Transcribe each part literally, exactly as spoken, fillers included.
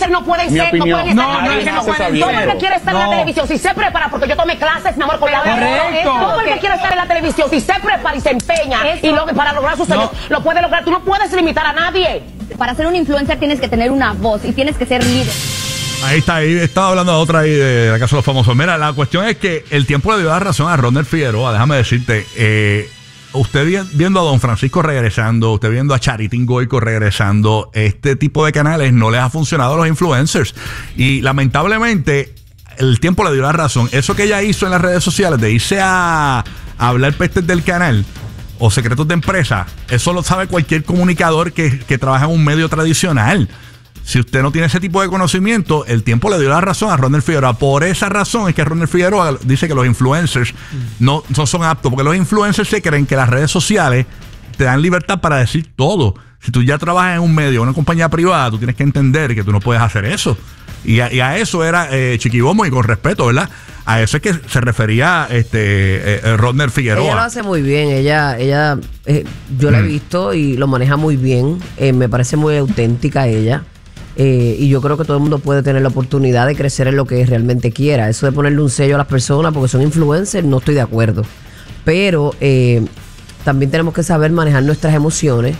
influencers no pueden Mi ser, opinión. no pueden estar No, en la no, es que no televisión. pueden Todo el ser. que quiere estar en No. la televisión, si se prepara, porque yo tomé clases, mi amor, con la Correcto. Todo el que quiere estar en la televisión, si se prepara y se empeña Eso. y lo, para lograr sus sueños, No. lo puede lograr. Tú no puedes limitar a nadie. Para ser un influencer tienes que tener una voz y tienes que ser líder. Ahí está, ahí estaba hablando de otra ahí de la casa de los famosos. Mira, la cuestión es que el tiempo le dio la razón a Ronald Figueroa. Déjame decirte, eh, usted vi- viendo a Don Francisco regresando, usted viendo a Charitín Goico regresando, este tipo de canales no les ha funcionado a los influencers. Y lamentablemente, el tiempo le dio la razón. Eso que ella hizo en las redes sociales, de irse a, a hablar pestes del canal o secretos de empresa, eso lo sabe cualquier comunicador que, que trabaja en un medio tradicional. Si usted no tiene ese tipo de conocimiento, el tiempo le dio la razón a Ronald Figueroa. Por esa razón es que Ronald Figueroa dice que los influencers no, no son aptos, porque los influencers se creen que las redes sociales te dan libertad para decir todo. Si tú ya trabajas en un medio, una compañía privada, tú tienes que entender que tú no puedes hacer eso. Y a, y a eso era eh, Chiquibomo, y con respeto, ¿verdad? A eso es que se refería este eh, Ronald Figueroa. Ella lo hace muy bien, ella, ella eh, yo la he visto y lo maneja muy bien, eh, me parece muy auténtica ella. Eh, y yo creo que todo el mundo puede tener la oportunidad de crecer en lo que realmente quiera. Eso de ponerle un sello a las personas porque son influencers, no estoy de acuerdo. Pero eh, también tenemos que saber manejar nuestras emociones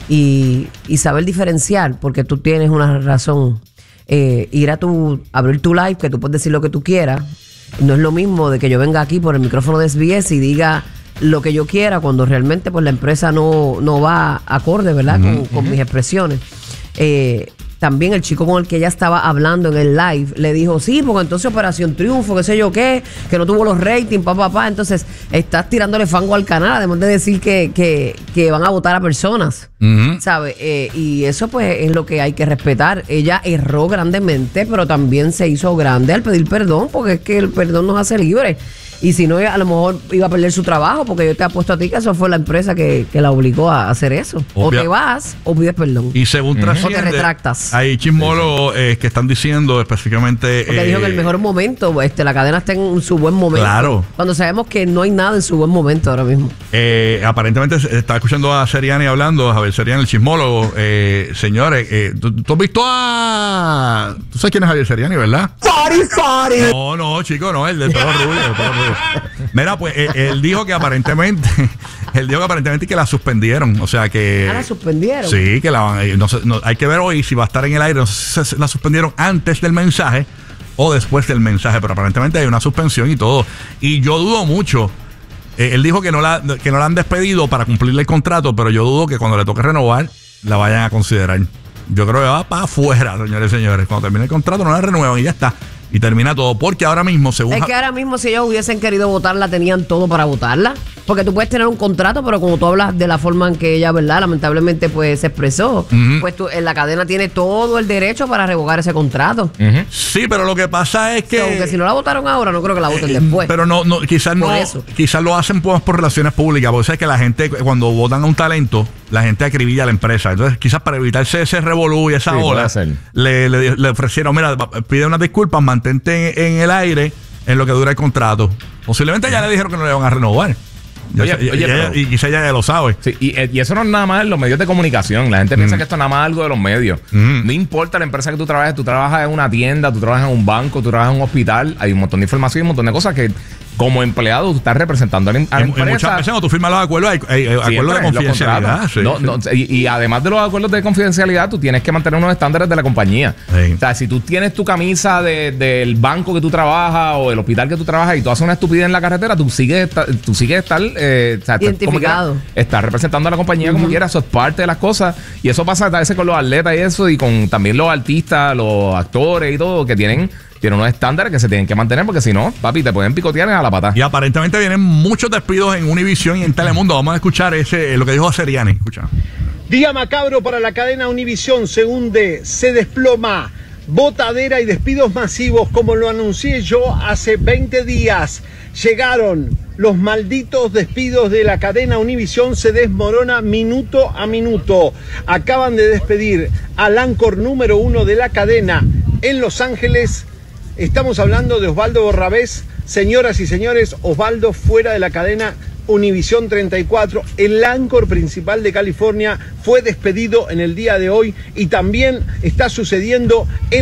y, y saber diferenciar, porque tú tienes una razón. Eh, ir a tu, abrir tu live, que tú puedes decir lo que tú quieras. No es lo mismo de que yo venga aquí por el micrófono de S B S y diga lo que yo quiera cuando realmente pues la empresa no, no va acorde, ¿verdad? Uh-huh, con, uh-huh. con mis expresiones. Eh, también el chico con el que ella estaba hablando en el live le dijo, sí, porque entonces Operación Triunfo, qué sé yo qué, que no tuvo los ratings, papá, papá. Entonces estás tirándole fango al canal, además de decir que, que, que van a votar a personas, Ujú. ¿sabes? Eh, y eso pues es lo que hay que respetar. Ella erró grandemente, pero también se hizo grande al pedir perdón, porque es que el perdón nos hace libres. Y si no, a lo mejor iba a perder su trabajo, porque yo te apuesto a ti que eso fue la empresa que, que la obligó a hacer eso. Obvia- O te vas o pides perdón. Y según trasciende, O te retractas. hay chismólogos eh, que están diciendo específicamente... Porque eh, dijo que el mejor momento, este, la cadena está en su buen momento. Claro. Cuando sabemos que no hay nada en su buen momento ahora mismo. Eh, aparentemente se- estaba escuchando a Seriani hablando, a Javier Seriani, el chismólogo. Eh, señores, eh, ¿tú, tú has visto a... ¿Tú sabes quién es Javier Seriani, verdad? No, no, chico, no, el de todo rubio, el de todo rubio. Mira, pues eh, él dijo que aparentemente, él dijo que aparentemente que la suspendieron, o sea que... Ah, la suspendieron. Sí, que la van, eh, no sé, no, hay que ver hoy si va a estar en el aire, no sé si la suspendieron antes del mensaje o después del mensaje, pero aparentemente hay una suspensión y todo. Y yo dudo mucho. Eh, él dijo que no, la, que no la han despedido para cumplirle el contrato, pero yo dudo que cuando le toque renovar la vayan a considerar. Yo creo que va para afuera, señores y señores. Cuando termine el contrato no la renuevan y ya está. Y termina todo. Porque ahora mismo, según... Es que ahora mismo si ellos hubiesen querido votarla, tenían todo para votarla. Porque tú puedes tener un contrato, pero como tú hablas de la forma en que ella, ¿verdad? Lamentablemente pues se expresó. Ujú. Pues tú, en la cadena tiene todo el derecho para revocar ese contrato. Sí, pero lo que pasa es que... Aunque si no la votaron ahora, no creo que la voten Eh, después. Pero no, no quizás no, Por eso. quizás lo hacen pues, por relaciones públicas, porque sabes que la gente cuando votan a un talento, la gente acribilla a la empresa. Entonces, quizás para evitarse ese revolú y esa Sí, ola, puede ser. le, le, le ofrecieron, mira, pide unas disculpas, mantente en, en el aire en lo que dura el contrato. Posiblemente ya le dijeron que no le van a renovar. Ya Oye, sé- y- oye, y, ella- pero- y quizás ella ya lo sabe. Sí, y, eh, y eso no es nada más en los medios de comunicación. La gente piensa que esto es nada más algo de los medios. Mm. No importa la empresa que tú trabajes, tú trabajas en una tienda, tú trabajas en un banco, tú trabajas en un hospital. Hay un montón de información y un montón de cosas que como empleado tú estás representando a la, a la En, en empresa. muchas veces cuando tú firmas los acuerdos, hay, hay- hay acuerdos de Siempre, los confidencialidad. contratos. Sí, No, sí. no, y, y además de los acuerdos de confidencialidad, tú tienes que mantener unos estándares de la compañía. Sí. O sea, si tú tienes tu camisa de- del banco que tú trabajas o el hospital que tú trabajas y tú haces una estupidez en la carretera, tú sigues, esta- tú sigues estar eh, o sea, Identificado. como quieras, estás representando a la compañía como quieras. Eso es parte de las cosas. Y eso pasa a veces con los atletas y eso, y con también los artistas, los actores y todo, que tienen, tienen unos estándares que se tienen que mantener, porque si no, papi, te pueden picotear a la pata. Y aparentemente vienen muchos despidos en Univision y en Telemundo. Vamos a escuchar ese lo que dijo Seriani. Escucha. Día macabro para la cadena Univisión, se hunde, se desploma, botadera y despidos masivos como lo anuncié yo hace veinte días. Llegaron los malditos despidos de la cadena Univisión, se desmorona minuto a minuto. Acaban de despedir al anchor número uno de la cadena en Los Ángeles. Estamos hablando de Osvaldo Borrabés. Señoras y señores, Osvaldo fuera de la cadena Univisión treinta y cuatro, el anchor principal de California, fue despedido en el día de hoy y también está sucediendo en